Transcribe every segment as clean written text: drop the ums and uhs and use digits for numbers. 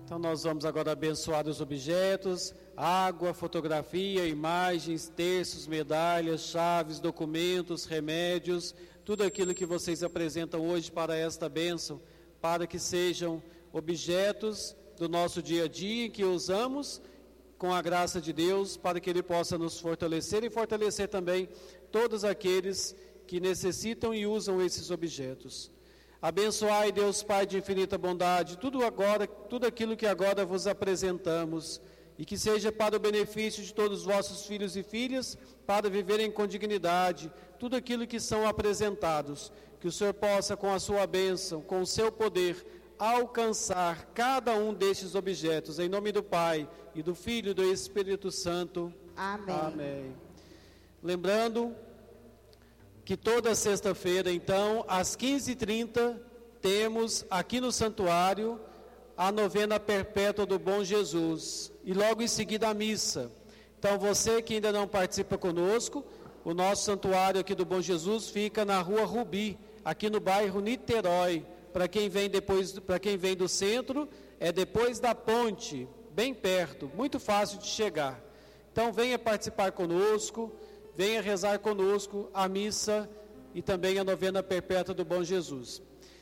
Então nós vamos agora abençoar os objetos, água, fotografia, imagens, terços, medalhas, chaves, documentos, remédios, tudo aquilo que vocês apresentam hoje para esta bênção, para que sejam objetos do nosso dia a dia que usamos com a graça de Deus, para que Ele possa nos fortalecer e fortalecer também todos aqueles que necessitam e usam esses objetos. Abençoai, Deus Pai de infinita bondade, tudo aquilo que agora vos apresentamos, e que seja para o benefício de todos os vossos filhos e filhas, para viverem com dignidade, tudo aquilo que são apresentados, que o Senhor possa, com a sua bênção, com o seu poder, alcançar cada um destes objetos, em nome do Pai, e do Filho e do Espírito Santo. Amém. Amém. Lembrando que toda sexta-feira, então, às 15h30, temos aqui no santuário a novena perpétua do Bom Jesus, e logo em seguida a missa. Então, você que ainda não participa conosco, o nosso santuário aqui do Bom Jesus fica na Rua Rubi, aqui no bairro Niterói. Para quem vem do centro, é depois da ponte, bem perto, muito fácil de chegar. Então, venha participar conosco, venha rezar conosco a missa e também a novena perpétua do Bom Jesus.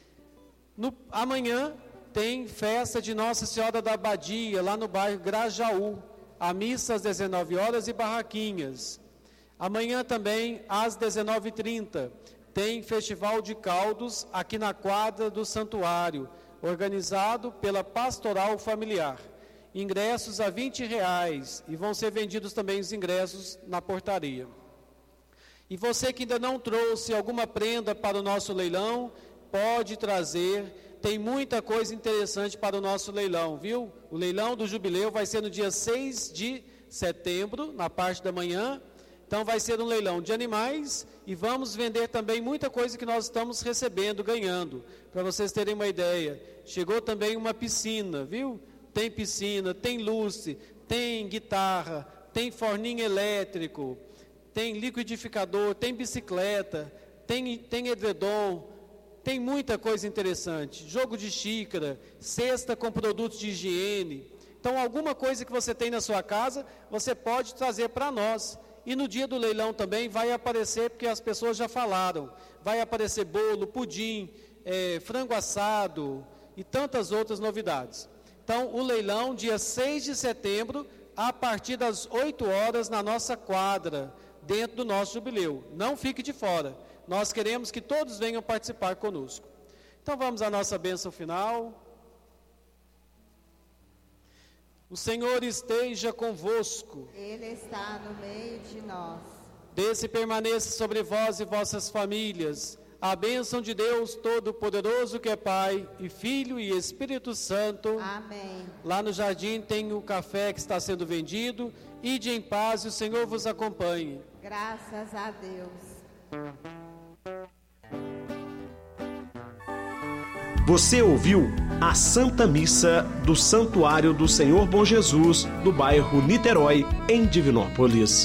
Amanhã tem festa de Nossa Senhora da Abadia, lá no bairro Grajaú. A missa às 19h e barraquinhas. Amanhã também, às 19h30, tem Festival de Caldos aqui na quadra do santuário, organizado pela Pastoral Familiar. Ingressos a R$20 e vão ser vendidos também os ingressos na portaria. E você que ainda não trouxe alguma prenda para o nosso leilão, pode trazer. Tem muita coisa interessante para o nosso leilão, viu? O leilão do Jubileu vai ser no dia 6 de setembro, na parte da manhã. Então vai ser um leilão de animais e vamos vender também muita coisa que nós estamos recebendo, ganhando. Para vocês terem uma ideia, chegou também uma piscina, viu? Tem piscina, tem lustre, tem guitarra, tem forninho elétrico, tem liquidificador, tem bicicleta, tem edredom, tem muita coisa interessante. Jogo de xícara, cesta com produtos de higiene. Então, alguma coisa que você tem na sua casa, você pode trazer para nós. E no dia do leilão também vai aparecer, porque as pessoas já falaram, vai aparecer bolo, pudim, frango assado e tantas outras novidades. Então, o leilão, dia 6 de setembro, a partir das 8h, na nossa quadra, dentro do nosso jubileu. Não fique de fora. Nós queremos que todos venham participar conosco. Então, vamos à nossa bênção final. O Senhor esteja convosco. Ele está no meio de nós. Desce e permaneça sobre vós e vossas famílias a bênção de Deus Todo-Poderoso, que é Pai, e Filho e Espírito Santo. Amém. Lá no jardim tem o café que está sendo vendido. Ide em paz e o Senhor vos acompanhe. Graças a Deus. Você ouviu a Santa Missa do Santuário do Senhor Bom Jesus, do bairro Niterói, em Divinópolis.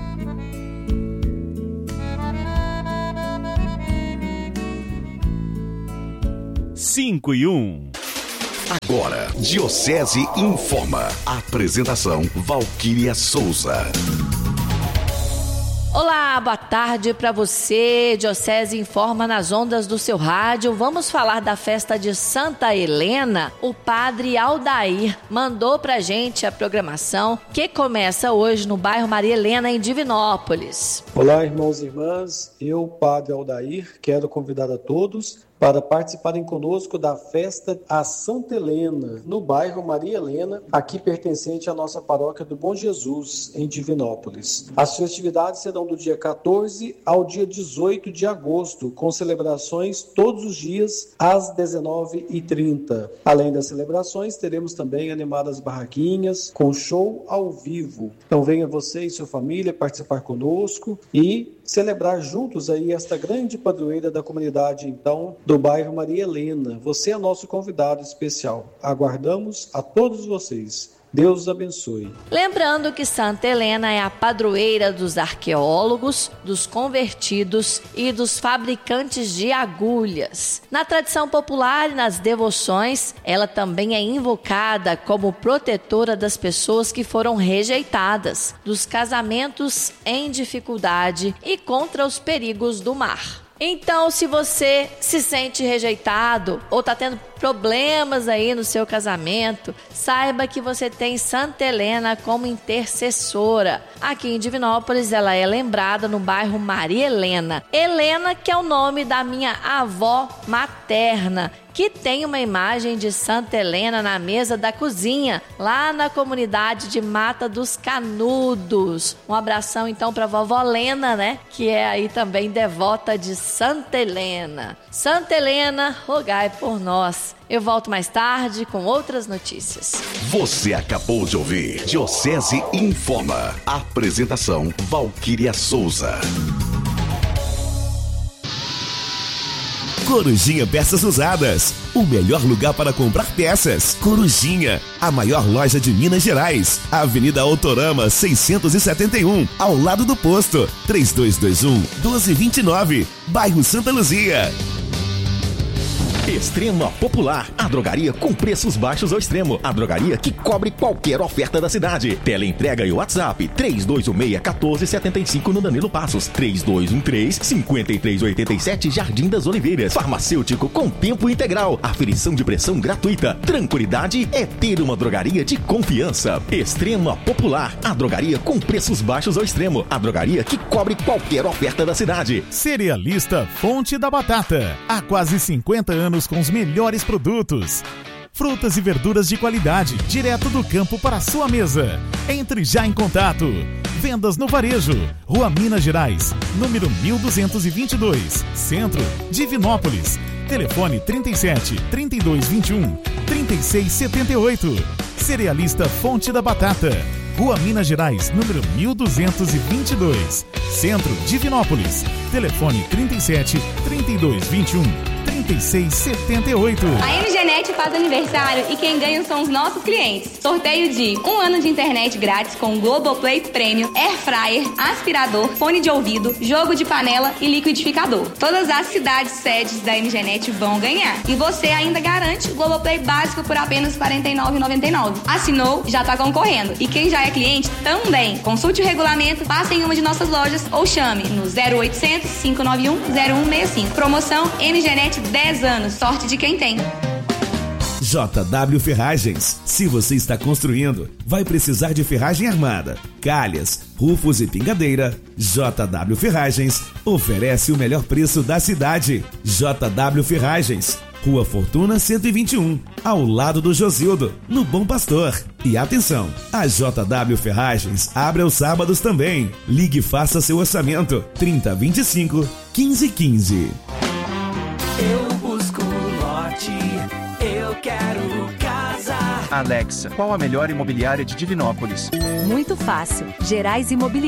Cinco e 1. Agora, Diocese informa. Apresentação: Valquíria Souza. Olá, boa tarde para você. Diocese informa nas ondas do seu rádio. Vamos falar da festa de Santa Helena. O padre Aldair mandou pra gente a programação que começa hoje no bairro Maria Helena, em Divinópolis. Olá, irmãos e irmãs. Eu, padre Aldair, quero convidar a todos para participarem conosco da festa a Santa Helena, no bairro Maria Helena, aqui pertencente à nossa paróquia do Bom Jesus, em Divinópolis. As festividades serão do dia 14 ao dia 18 de agosto, com celebrações todos os dias às 19h30. Além das celebrações, teremos também animadas barraquinhas, com show ao vivo. Então venha você e sua família participar conosco e celebrar juntos aí esta grande padroeira da comunidade, então, do bairro Maria Helena. Você é nosso convidado especial. Aguardamos a todos vocês. Deus os abençoe. Lembrando que Santa Helena é a padroeira dos arqueólogos, dos convertidos e dos fabricantes de agulhas. Na tradição popular e nas devoções, ela também é invocada como protetora das pessoas que foram rejeitadas, dos casamentos em dificuldade e contra os perigos do mar. Então, se você se sente rejeitado ou está tendo problemas aí no seu casamento, saiba que você tem Santa Helena como intercessora. Aqui em Divinópolis, ela é lembrada no bairro Maria Helena. Helena, que é o nome da minha avó materna, que tem uma imagem de Santa Helena na mesa da cozinha, lá na comunidade de Mata dos Canudos. Um abração então para a vovó Lena, né? Que é aí também devota de Santa Helena. Santa Helena, rogai por nós. Eu volto mais tarde com outras notícias. Você acabou de ouvir Diocese Informa. Apresentação Valquíria Souza. Corujinha Peças Usadas, o melhor lugar para comprar peças. Corujinha, a maior loja de Minas Gerais. Avenida Autorama 671, ao lado do posto. 3221-1229, bairro Santa Luzia. Extrema Popular, a drogaria com preços baixos ao extremo. A drogaria que cobre qualquer oferta da cidade. Teleentrega e WhatsApp 3216-1475 no Danilo Passos, 3213-5387 Jardim das Oliveiras. Farmacêutico com tempo integral, aferição de pressão gratuita. Tranquilidade é ter uma drogaria de confiança. Extrema Popular, a drogaria com preços baixos ao extremo. A drogaria que cobre qualquer oferta da cidade. Cerealista Fonte da Batata, há quase 50 anos com os melhores produtos. Frutas e verduras de qualidade, direto do campo para a sua mesa. Entre já em contato. Vendas no Varejo, Rua Minas Gerais, número 1222, Centro, Divinópolis. Telefone 37 3221 3678. Cerealista Fonte da Batata, Rua Minas Gerais, número 1222, Centro, Divinópolis. Telefone 37 3221 3678. A MGNet faz aniversário e quem ganha são os nossos clientes. Sorteio de 1 ano de internet grátis com Globoplay Premium, Air Fryer, aspirador, fone de ouvido, jogo de panela e liquidificador. Todas as cidades sedes da MGNet vão ganhar. E você ainda garante o Globoplay básico por apenas R$ 49,99. Assinou, já está concorrendo. E quem já é cliente também. Consulte o regulamento, passe em uma de nossas lojas ou chame no 0800 591 0165. Promoção MGNet 10 anos, sorte de quem tem. JW Ferragens. Se você está construindo, vai precisar de ferragem armada, calhas, rufos e pingadeira. JW Ferragens oferece o melhor preço da cidade. JW Ferragens, Rua Fortuna 121, ao lado do Josildo, no Bom Pastor. E atenção, a JW Ferragens abre aos sábados também. Ligue e faça seu orçamento. 3025 1515. Eu busco lote, eu quero casa. Alexa, qual a melhor imobiliária de Divinópolis? Muito fácil. Gerais Imobiliária.